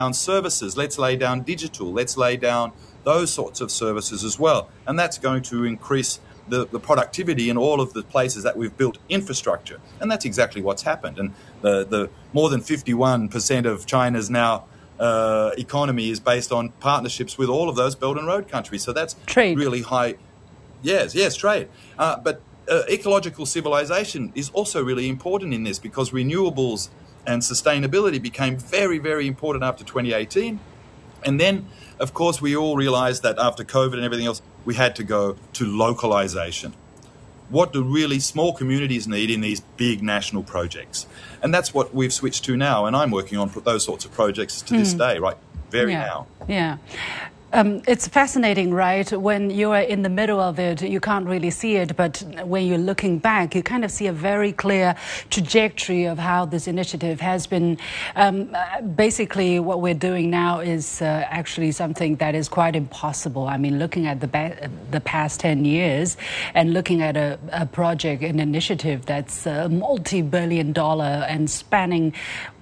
down services, let's lay down digital, let's lay down those sorts of services as well. And that's going to increase the productivity in all of the places that we've built infrastructure. And that's exactly what's happened. And the more than 51% of China's now economy is based on partnerships with all of those Belt and Road countries. So that's trade. Really high. Yes, trade. But ecological civilization is also really important in this, because renewables and sustainability became very, very important after 2018. And then, of course, we all realized that after COVID and everything else, we had to go to localization. What do really small communities need in these big national projects? And that's what we've switched to now. And I'm working on those sorts of projects to this day, right? Now. Yeah. It's fascinating, right? When you are in the middle of it, you can't really see it. But when you're looking back, you kind of see a very clear trajectory of how this initiative has been. Basically, what we're doing now is actually something that is quite impossible. I mean, looking at the past 10 years and looking at a project, an initiative that's multi-billion-dollar and spanning,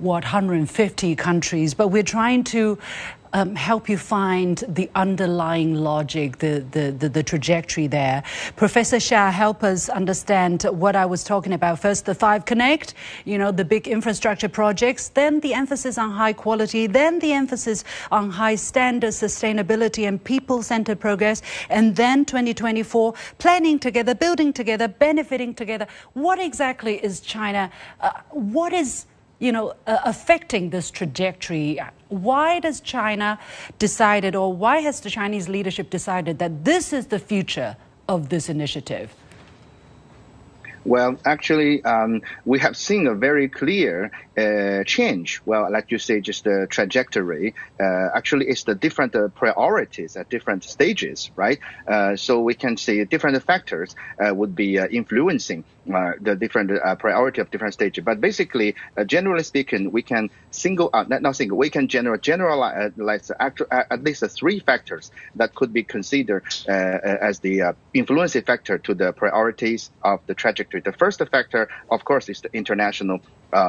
150 countries. But we're trying to help you find the underlying logic, the trajectory there. Professor Xia, help us understand what I was talking about. First, the 5 Connect, the big infrastructure projects, then the emphasis on high quality, then the emphasis on high standards, sustainability and people-centered progress, and then 2024, planning together, building together, benefiting together. What exactly is China? What is affecting this trajectory? Why does China decided, or why has the Chinese leadership decided that this is the future of this initiative? Well, actually, we have seen a very clear change. Well, like you say, just the trajectory. Actually, it's the different priorities at different stages, right? So we can say different factors would be influencing the different priority of different stages. But basically, generally speaking, we can we can generalize at least 3 factors that could be considered as the influencing factor to the priorities of the trajectory. The first factor, of course, is the international,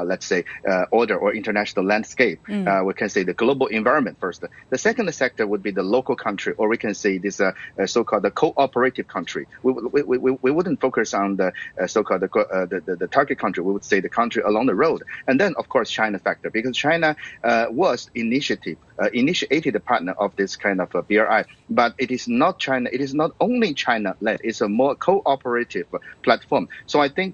order or international landscape. We can say the global environment first. The second sector would be the local country, or we can say this so-called the cooperative country. We wouldn't focus on the so-called the target country. We would say the country along the road. And then, of course, China factor, because China was initiated the partner of this kind of BRI. But it is not China. It is not only China-led. It's a more cooperative platform. So I think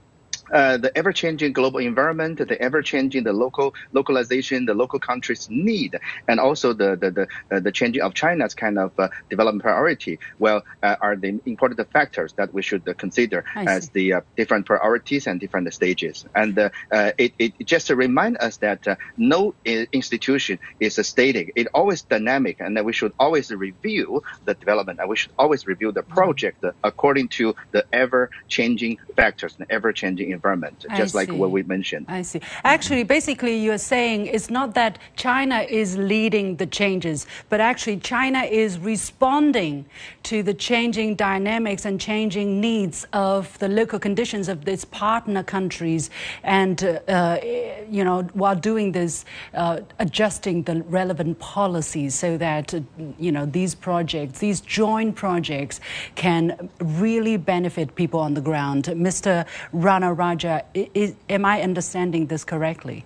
the ever-changing global environment, the ever-changing the localization, the local countries' need, and also the changing of China's kind of development priority, are the important factors that we should consider as the different priorities and different stages. And it just reminds us that no institution is static. It's always dynamic, and that we should always review the development, and we should always review the project according to the ever-changing factors and ever-changing environment, just like what we mentioned. I see. Actually, basically, you're saying it's not that China is leading the changes, but actually China is responding to the changing dynamics and changing needs of the local conditions of its partner countries, and while doing this, adjusting the relevant policies so that these projects, these joint projects, can really benefit people on the ground. Mr. Rana Raja, am I understanding this correctly?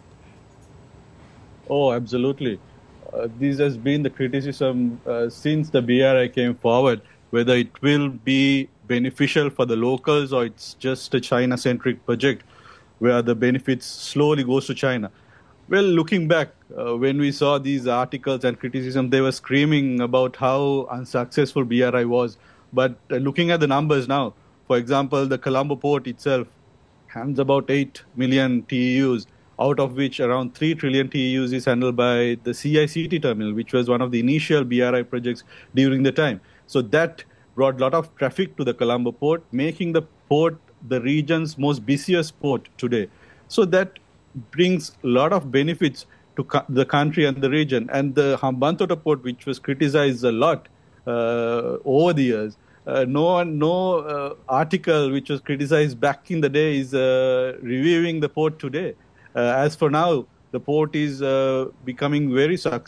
Oh, absolutely. This has been the criticism since the BRI came forward, whether it will be beneficial for the locals or it's just a China-centric project where the benefits slowly goes to China. Well, looking back, when we saw these articles and criticism, they were screaming about how unsuccessful BRI was. But looking at the numbers now, for example, the Colombo port itself handles about 8 million TEUs, out of which around 3 trillion TEUs is handled by the CICT terminal, which was one of the initial BRI projects during the time. So that brought a lot of traffic to the Colombo port, making the port the region's most busiest port today. So that brings a lot of benefits to the country and the region. And the Hambantota port, which was criticized a lot over the years, no article which was criticized back in the day is reviewing the port today. As for now, the port is becoming very successful.